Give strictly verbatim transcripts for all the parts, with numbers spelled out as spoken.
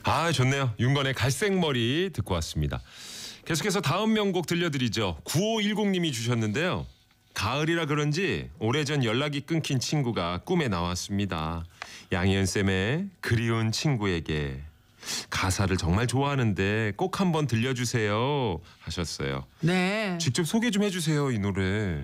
아, 좋네요. 윤건의 갈색머리 듣고 왔습니다. 계속해서 다음 명곡 들려드리죠. 구오일공님이 주셨는데요. 가을이라 그런지 오래전 연락이 끊긴 친구가 꿈에 나왔습니다. 양희은쌤의 그리운 친구에게. 가사를 정말 좋아하는데 꼭 한번 들려주세요 하셨어요. 네. 직접 소개 좀 해주세요, 이 노래.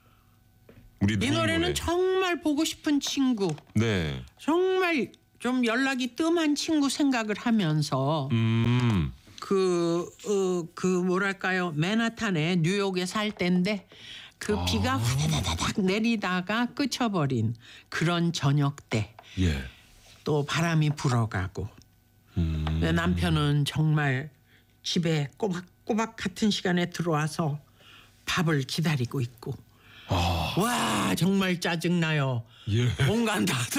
우리 이 노래는 노래. 정말 보고 싶은 친구, 네. 정말 좀 연락이 뜸한 친구 생각을 하면서 음. 그, 어, 그 뭐랄까요, 맨하탄에 뉴욕에 살 때인데 그 아. 비가 후다다닥 내리다가 그쳐버린 그런 저녁 때 또 예. 바람이 불어가고 음. 내 남편은 정말 집에 꼬박꼬박 같은 시간에 들어와서 밥을 기다리고 있고 아. 와 정말 짜증나요. 예. 온갖 나도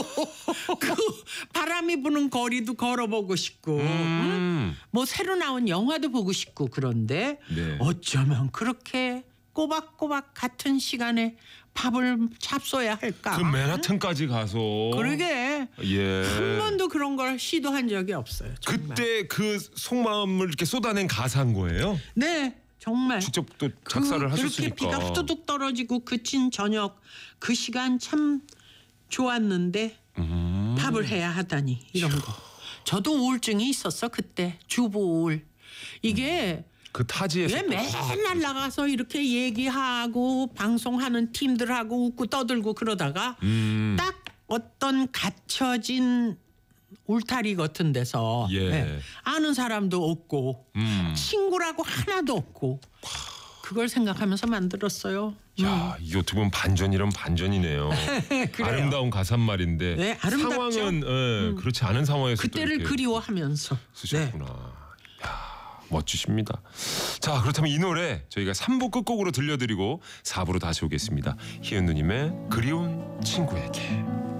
그 바람이 부는 거리도 걸어보고 싶고 음. 응? 뭐 새로 나온 영화도 보고 싶고 그런데 네. 어쩌면 그렇게 꼬박꼬박 같은 시간에 밥을 잡숴야 할까? 그 맨하튼까지 가서. 그러게 예. 한 번도 그런 걸 시도한 적이 없어요. 정말. 그때 그 속마음을 이렇게 쏟아낸 가사인 거예요? 네 정말 직접 또 작사를 그, 하셨으니까. 그렇게 비가 후두둑 떨어지고 그친 저녁 그 시간 참 좋았는데 음. 밥을 해야 하다니 이런 거. 저도 우울증이 있었어 그때 주부 우울. 이게 그 타지에서 왜 맨날 나가서 이렇게 얘기하고 방송하는 팀들하고 웃고 떠들고 그러다가 음. 딱 어떤 갇혀진 울타리 같은 데서 예. 네, 아는 사람도 없고 음. 친구라고 하나도 없고 그걸 생각하면서 만들었어요. 야, 이게 어떻게 보면 반전이란 반전이네요. 그래요. 아름다운 가사말인데 네, 아름답죠. 상황은 예, 그렇지 않은 상황에서 그때를 그리워하면서 쓰셨구나. 네. 야, 멋지십니다. 자, 그렇다면 이 노래 저희가 삼 부 끝곡으로 들려드리고 사 부로 다시 오겠습니다. 희은 누님의 그리운 친구에게.